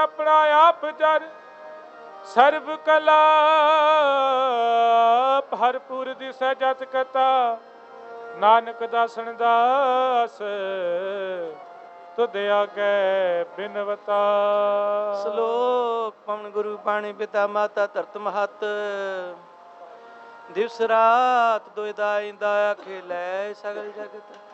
ਆਪਣਾ ਆਪ ਜਰ ਸਰਬ ਕਲਾ ਭਰਪੂਰ ਦਿਸੈ ਜਤ ਕਤਾ ਨਾਨਕ ਦਾਸਨ ਦਾਸ ਤੁਧ ਆਗੇ ਬਿਨਵਤਾ। ਸ਼ਲੋਕ ਪਵਨ ਗੁਰੂ ਪਾਣੀ ਪਿਤਾ ਮਾਤਾ ਧਰਤ ਮਹਤ ਦਿਵਸ ਰਾਤ ਦੁਇ ਦਾਇ ਦਾ ਆਖੇ ਲੈ ਸਗਲ ਜਗਤ।